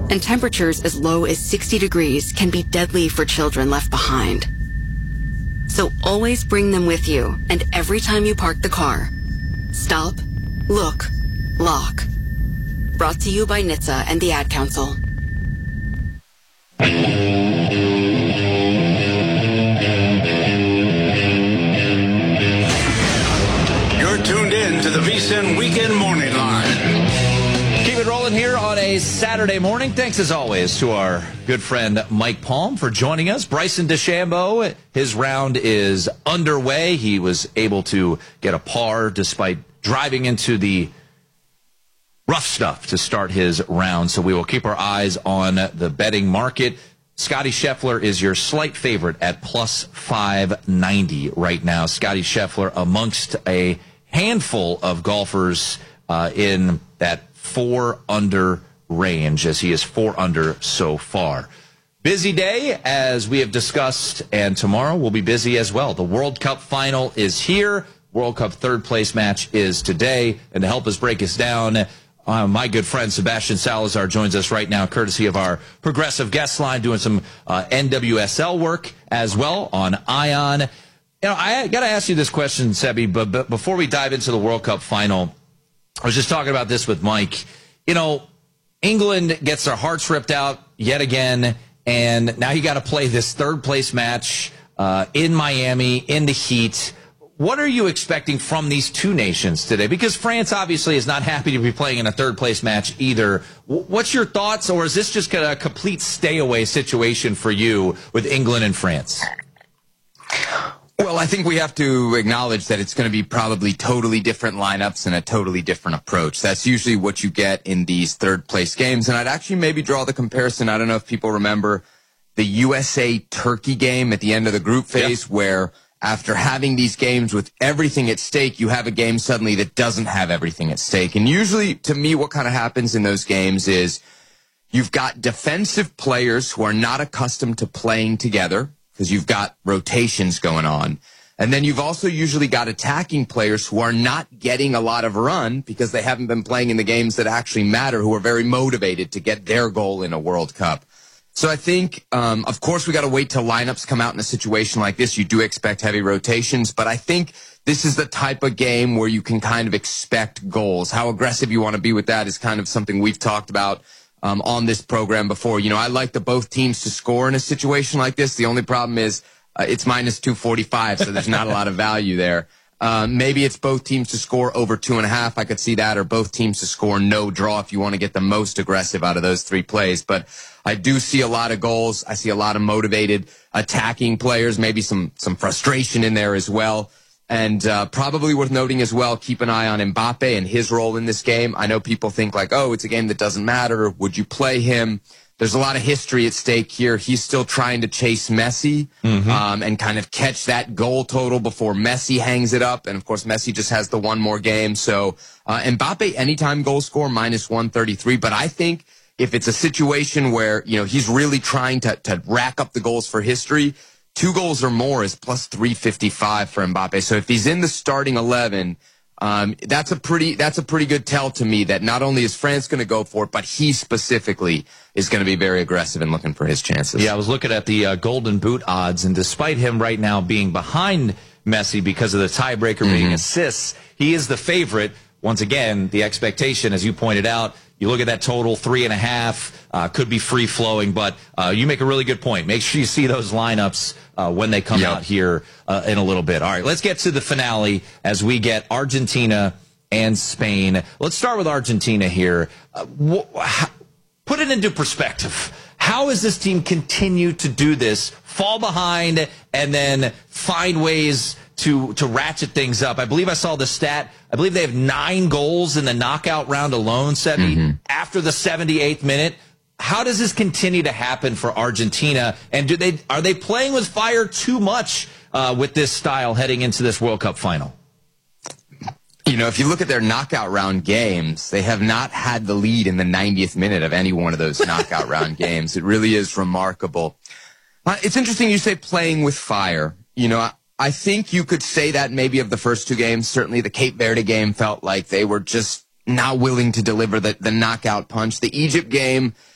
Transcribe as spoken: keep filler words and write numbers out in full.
and temperatures as low as sixty degrees can be deadly for children left behind. So always bring them with you, and every time you park the car, stop, look, lock. Brought to you by N H T S A and the Ad Council. You're tuned in to the V S I N Weekend Morning Line. Keep it rolling here on a Saturday morning. Thanks, as always, to our good friend Mike Palm for joining us. Bryson DeChambeau, his round is underway. He was able to get a par despite driving into the rough stuff to start his round. So we will keep our eyes on the betting market. Scotty Scheffler is your slight favorite at plus five ninety right now. Scotty Scheffler amongst a handful of golfers uh, in that four under range, as he is four under so far. Busy day, as we have discussed, and tomorrow will be busy as well. The World Cup final is here. World Cup third place match is today. And to help us break us down, Uh, my good friend Sebastian Salazar joins us right now, courtesy of our progressive guest line, doing some uh, N W S L work as well on Ion. You know, I got to ask you this question, Sebi, but, but before we dive into the World Cup final, I was just talking about this with Mike. You know, England gets their hearts ripped out yet again, and now you got to play this third place match uh, in Miami in the heat. What are you expecting from these two nations today? Because France obviously is not happy to be playing in a third-place match either. What's your thoughts, or is this just a complete stay-away situation for you with England and France? Well, I think we have to acknowledge that it's going to be probably totally different lineups and a totally different approach. That's usually what you get in these third-place games. And I'd actually maybe draw the comparison. I don't know if people remember the U S A-Turkey game at the end of the group phase, yep, where after having these games with everything at stake, you have a game suddenly that doesn't have everything at stake. And usually, to me, what kind of happens in those games is you've got defensive players who are not accustomed to playing together because you've got rotations going on. And then you've also usually got attacking players who are not getting a lot of run because they haven't been playing in the games that actually matter, who are very motivated to get their goal in a World Cup. So I think, um, of course, we got to wait till lineups come out in a situation like this. You do expect heavy rotations, but I think this is the type of game where you can kind of expect goals. How aggressive you want to be with that is kind of something we've talked about um, on this program before. You know, I like the both teams to score in a situation like this. The only problem is uh, it's minus two forty-five, so there's not a lot of value there. Uh, maybe it's both teams to score over two and a half. I could see that, or both teams to score no draw if you want to get the most aggressive out of those three plays. But I do see a lot of goals. I see a lot of motivated attacking players, maybe some, some frustration in there as well. And uh, probably worth noting as well, keep an eye on Mbappe and his role in this game. I know people think like, oh, it's a game that doesn't matter. Would you play him? There's a lot of history at stake here. He's still trying to chase Messi mm-hmm. um, and kind of catch that goal total before Messi hangs it up. And, of course, Messi just has the one more game. So uh, Mbappe, anytime goal score, minus one thirty-three. But I think if it's a situation where, you know, he's really trying to, to rack up the goals for history, two goals or more is plus three fifty-five for Mbappe. So if he's in the starting eleven, Um, that's a pretty, that's a pretty good tell to me that not only is France going to go for it, but he specifically is going to be very aggressive in looking for his chances. Yeah, I was looking at the uh, Golden Boot odds, and despite him right now being behind Messi because of the tiebreaker mm-hmm. being assists, he is the favorite. Once again, the expectation, as you pointed out, you look at that total, three and a half, uh, could be free-flowing, but uh, you make a really good point. Make sure you see those lineups uh, when they come yep. out here uh, in a little bit. All right, let's get to the finale as we get Argentina and Spain. Let's start with Argentina here. Uh, wh- how, put it into perspective. How has this team continued to do this, fall behind, and then find ways to to ratchet things up? I believe I saw the stat. I believe they have nine goals in the knockout round alone, Sebi, mm-hmm. after the seventy-eighth minute. How does this continue to happen for Argentina? And do they are they playing with fire too much uh, with this style heading into this World Cup final? You know, if you look at their knockout round games, they have not had the lead in the ninetieth minute of any one of those knockout round games. It really is remarkable. Uh, it's interesting you say playing with fire. You know, I, I think you could say that maybe of the first two games. Certainly the Cape Verde game felt like they were just not willing to deliver the, the knockout punch. The Egypt game,